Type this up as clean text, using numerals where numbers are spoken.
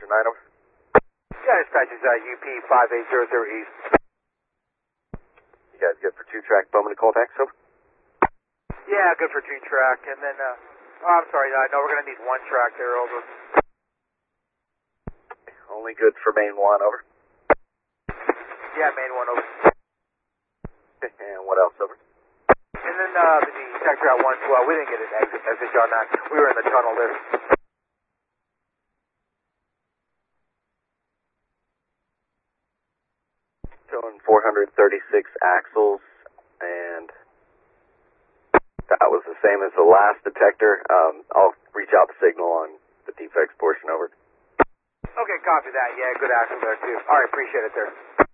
9 over. Yeah, dispatch is UP 5800 East. You guys good for 2-track Bowman to Colfax, over? Yeah, good for 2-track, and then, I'm sorry, no, we're going to need 1-track there, over. Only good for main 1, over. Yeah, main 1, over. And what else, over? And then, the sector at 112, we didn't get an exit on that. We were in the tunnel there. Showing 436 axles, and that was the same as the last detector. I'll reach out the signal on the defects portion, over. Okay, copy that. Yeah, good axle there, too. All right, appreciate it there.